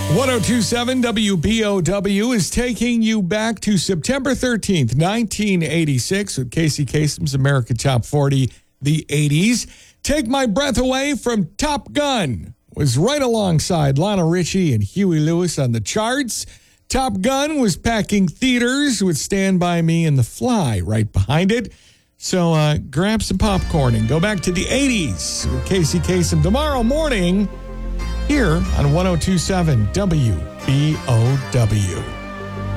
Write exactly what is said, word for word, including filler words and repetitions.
ten twenty-seven W B O W is taking you back to September thirteenth, nineteen eighty-six with Casey Kasem's America Top forty, the eighties. Take My Breath Away from Top Gun was right alongside Lionel Richie and Huey Lewis on the charts. Top Gun was packing theaters with Stand By Me and The Fly right behind it. So uh, grab some popcorn and go back to the eighties with Casey Kasem tomorrow morning here on ten twenty-seven W B O W.